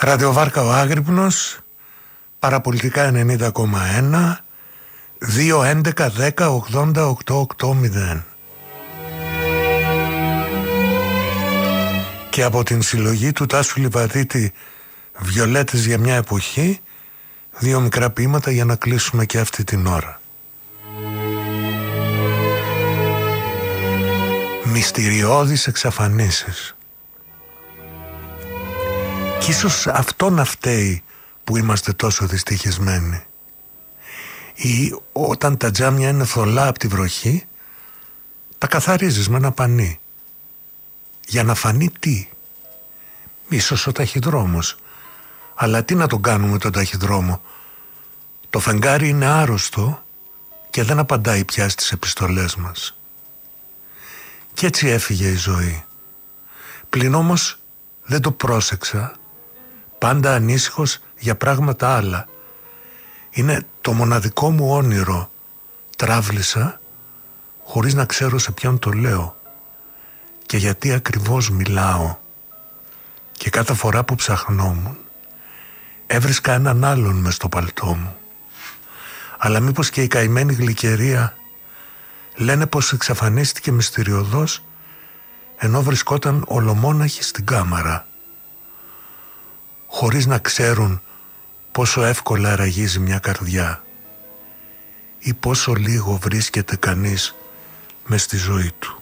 Ραδιοβάρκα ο Άγρυπνος, παραπολιτικά 90,1, 2-11-10-80-880. Και από την συλλογή του Τάσου Λιβαδίτη, Βιολέτες για μια εποχή, 2 μικρά ποίηματα για να κλείσουμε και αυτή την ώρα. Μυστηριώδεις εξαφανίσεις. Κι ίσως αυτό να φταίει που είμαστε τόσο δυστυχισμένοι. Ή όταν τα τζάμια είναι θολά από τη βροχή, τα καθαρίζεις με ένα πανί. Για να φανεί τι? Ίσως ο ταχυδρόμος. Αλλά τι να τον κάνουμε τον ταχυδρόμο? Το φεγγάρι είναι άρρωστο και δεν απαντάει πια στις επιστολές μας. Κι έτσι έφυγε η ζωή. Πλην όμως δεν το πρόσεξα, πάντα ανήσυχος για πράγματα άλλα. Είναι το μοναδικό μου όνειρο. Τράβλησα χωρίς να ξέρω σε ποιον το λέω και γιατί ακριβώς μιλάω. Και κάθε φορά που ψαχνόμουν έβρισκα έναν άλλον μες στο παλτό μου. Αλλά μήπως και η καημένη γλυκερία? Λένε πως εξαφανίστηκε μυστηριωδώς ενώ βρισκόταν ολομόναχη στην κάμαρα, χωρίς να ξέρουν πόσο εύκολα ραγίζει μια καρδιά ή πόσο λίγο βρίσκεται κανείς μες στη ζωή του.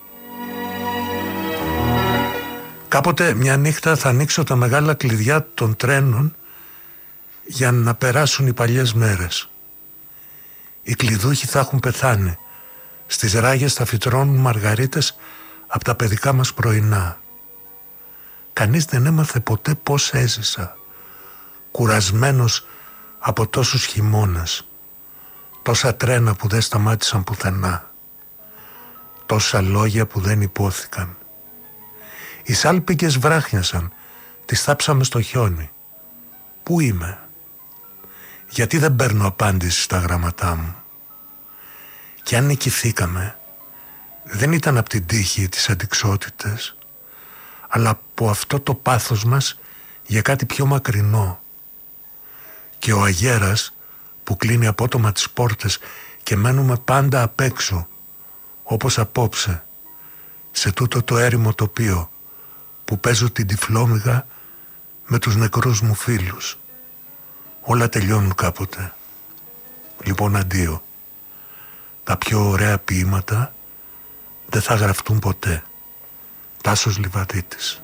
Κάποτε μια νύχτα θα ανοίξω τα μεγάλα κλειδιά των τρένων για να περάσουν οι παλιές μέρες. Οι κλειδούχοι θα έχουν πεθάνει. Στις ράγες θα φυτρώνουν μαργαρίτες από τα παιδικά μας πρωινά. Κανείς δεν έμαθε ποτέ πώς έζησα, κουρασμένος από τόσους χειμώνες, τόσα τρένα που δεν σταμάτησαν πουθενά, τόσα λόγια που δεν υπόθηκαν. Οι σάλπικες βράχνιασαν, τις θάψαμε στο χιόνι. Πού είμαι? Γιατί δεν παίρνω απάντηση στα γραμματά μου? Και αν νικηθήκαμε, δεν ήταν από την τύχη ή τις αντιξότητες, αλλά από αυτό το πάθος μας για κάτι πιο μακρινό. Και ο αγέρας που κλείνει απότομα τις πόρτες και μένουμε πάντα απ' έξω, όπως απόψε, σε τούτο το έρημο τοπίο που παίζω την τυφλόμυγα με τους νεκρούς μου φίλους. Όλα τελειώνουν κάποτε. Λοιπόν, αντίο. Τα πιο ωραία ποίηματα δεν θα γραφτούν ποτέ. Τάσος Λιβαδίτης.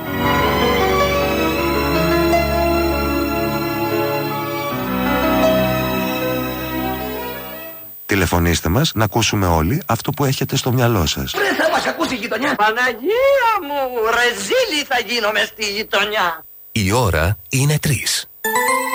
Τηλεφωνήστε μας να ακούσουμε όλοι αυτό που έχετε στο μυαλό σας. Δεν θα μας ακούσει η γειτονιά. Παναγία μου, ρεζίλη θα γίνομαι στη γειτονιά. Η ώρα είναι 3.